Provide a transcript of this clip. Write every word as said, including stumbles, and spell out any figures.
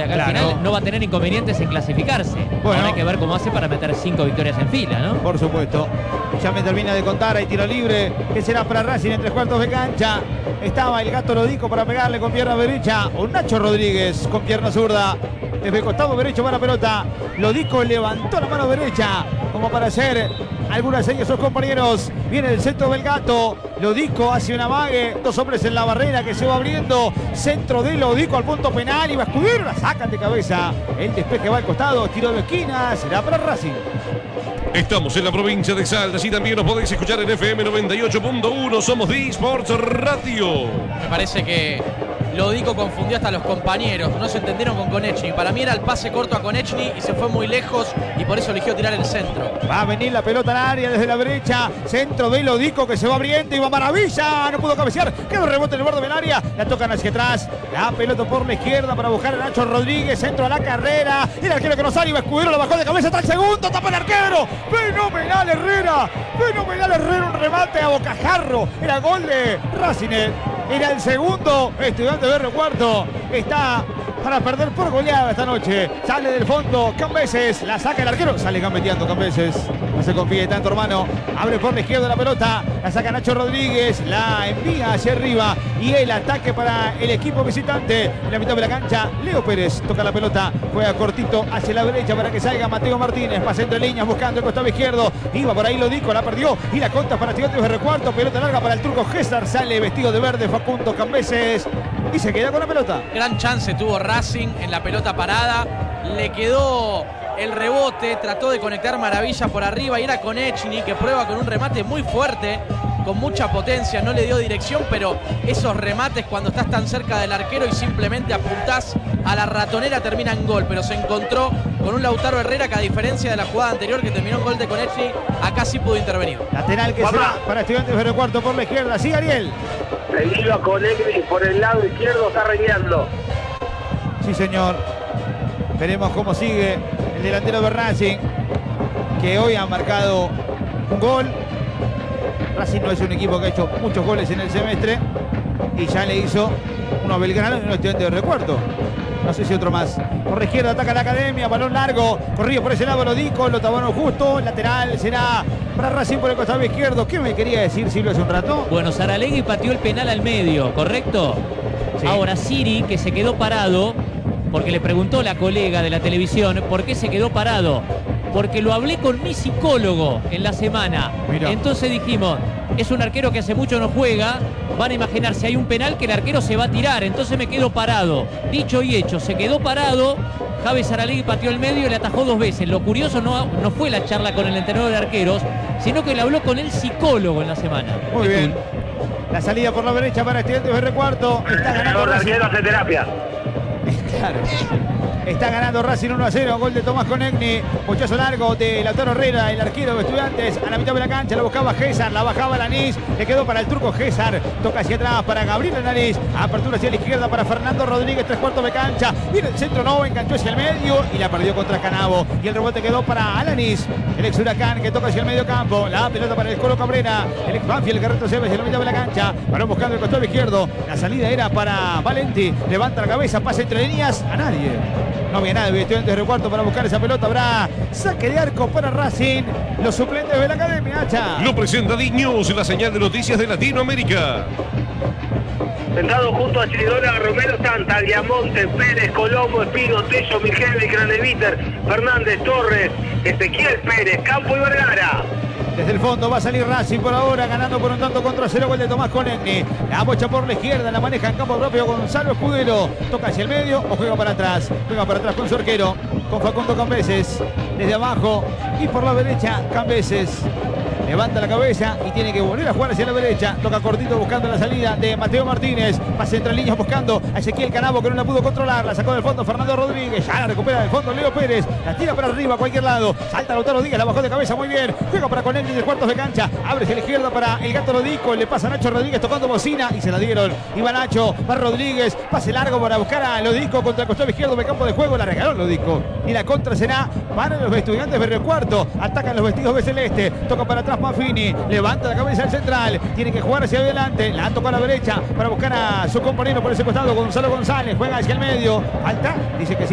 de acá Claro. al final no va a tener inconvenientes en clasificarse. Bueno. Ahora hay que ver cómo hace para meter cinco victorias en fila, ¿no? Por supuesto. Ya me termina de contar, hay tiro libre, que será para Racing en tres cuartos de cancha. Estaba el Gato Lodico para pegarle con pierna derecha, o Nacho Rodríguez con pierna zurda. Desde el costado derecho va la pelota. Lodico levantó la mano derecha como para hacer algunas señas a sus compañeros. Viene el centro del Gato. Lodico hace una mague. Dos hombres en la barrera que se va abriendo. Centro de Lodico al punto penal. Y va a escudero. La sacan de cabeza. El despeje va al costado. Tiro de esquina. Será para Racing. Estamos en la provincia de Salta, y también nos podéis escuchar en F M noventa y ocho punto uno. Somos D Sports Radio. Me parece que Lodico confundió hasta a los compañeros. No se entendieron con Konechny. Para mí era el pase corto a Konechny y se fue muy lejos y por eso eligió tirar el centro. Va a venir la pelota al área desde la derecha. Centro de Lodico que se va abriendo y va maravilla. No pudo cabecear. Quedó rebote en el borde del área. La tocan hacia atrás. La pelota por la izquierda para buscar a Nacho Rodríguez. Centro a la carrera. El arquero que no sale. Va Escudero. La bajó de cabeza. Está el segundo. Tapa el arquero. Fenomenal Herrera. Fenomenal Herrera. Un remate a bocajarro. Era gol de Racing. Era el segundo. Estudiante de Cuarto está para perder por goleada esta noche. Sale del fondo Cambeses, la saca el arquero, sale gambeteando Cambeses. No se confíe tanto, hermano. Abre por la izquierda la pelota, la saca Nacho Rodríguez, la envía hacia arriba y el ataque para el equipo visitante. En la mitad de la cancha, Leo Pérez toca la pelota, juega cortito hacia la derecha para que salga Mateo Martínez. Pasa entre líneas buscando el costado izquierdo. Iba por ahí Lodico, la perdió y la conta para Estudiantes de Recuarto. Pelota larga para el turco César, sale vestido de verde Facundo Cambeses y se queda con la pelota. Gran chance tuvo Racing en la pelota parada. Le quedó el rebote, trató de conectar maravilla por arriba y era Konechny que prueba con un remate muy fuerte, con mucha potencia, no le dio dirección, pero esos remates cuando estás tan cerca del arquero y simplemente apuntás a la ratonera terminan en gol, pero se encontró con un Lautaro Herrera que a diferencia de la jugada anterior que terminó en gol de Konechny, acá sí pudo intervenir. Lateral que Papá. será para Estudiantes de Recuarto por la izquierda. Sí, Ariel. El hilo con Konechny por el lado izquierdo está reñando. Sí, señor. Veremos cómo sigue el delantero de Racing, que hoy ha marcado un gol. Racing no es un equipo que ha hecho muchos goles en el semestre y ya le hizo uno a Belgrano y uno a Estudiantes de Recuarto. No sé si otro más. Por la izquierda ataca la Academia, balón largo, corrido por ese lado Lodico, lo tabaron justo, lateral será para Racing por el costado izquierdo. ¿Qué me quería decir Silvio hace un rato? Bueno, Saralegui pateó el penal al medio, ¿correcto? Sí. Ahora Siri, que se quedó parado, porque le preguntó la colega de la televisión por qué se quedó parado. Porque lo hablé con mi psicólogo en la semana. Mirá. Entonces dijimos, es un arquero que hace mucho no juega, van a imaginar si hay un penal que el arquero se va a tirar, entonces me quedo parado. Dicho y hecho, se quedó parado, Javi Saralegui pateó el medio y le atajó dos veces. Lo curioso no, no fue la charla con el entrenador de arqueros, sino que le habló con el psicólogo en la semana. Muy bien. La salida por la derecha para Estudiantes de Recuarto. Está ganando El Racing. arquero hace terapia. Claro. Está ganando Racing uno a cero, gol de Tomás Konechny, muchacho largo de Lautaro Herrera, el arquero de Estudiantes, a la mitad de la cancha, lo buscaba César, la bajaba Lanís, le quedó para el turco César, toca hacia atrás para Gabriel Lanís, apertura hacia la izquierda para Fernando Rodríguez, tres cuartos de cancha, viene el centro, no, enganchó hacia el medio y la perdió contra Canavo, y el rebote quedó para Alanis, el ex Huracán que toca hacia el medio campo, la pelota para el Colo Cabrera, el ex Banfield que retrocede hacia la mitad de la cancha, balón buscando el costado izquierdo, la salida era para Valenti, levanta la cabeza, pasa entre líneas, a nadie. No había nadie, Estudiantes de Recuarto para buscar esa pelota. Habrá saque de arco para Racing. Los suplentes de la Academia, Hacha. Lo presenta D-News, la señal de noticias de Latinoamérica. Sentado junto a Chiridola, Romero, Santa, Diamonte, Pérez, Colombo, Espino, Tello, Miguel, Graneviter, Fernández, Torres, Ezequiel Pérez, Campo y Vergara. Desde el fondo va a salir Racing por ahora, ganando por un tanto contra cero, gol de Tomás Konechny. La bocha por la izquierda, la maneja en campo propio Gonzalo Escudero. Toca hacia el medio o juega para atrás. Juega para atrás con su arquero, con Facundo Cambeses. Desde abajo y por la derecha, Cambeses. Levanta la cabeza y tiene que volver a jugar hacia la derecha. Toca cortito buscando la salida de Mateo Martínez. Pase entre líneas buscando a Ezequiel Canavo que no la pudo controlar. La sacó del fondo Fernando Rodríguez. Ya la recupera del fondo Leo Pérez. La tira para arriba a cualquier lado. Salta Lautaro Díaz, la bajó de cabeza muy bien. Juega para Konechny de cuartos de cancha. Abre hacia la izquierda para el Gato Lodico. Le pasa a Nacho Rodríguez tocando bocina y se la dieron. Iba Nacho, va Rodríguez. Pase largo para buscar a Lodico contra el costado izquierdo del campo de juego. La regaló Lodico. Y la contra será para los Estudiantes de Recuarto. Atacan los vestidos de celeste. Toca para atrás Maffini. Levanta la cabeza al central. Tiene que jugar hacia adelante. La toca a la derecha para buscar a su compañero por ese costado. Gonzalo González. Juega hacia el medio. Falta. Dice que sí.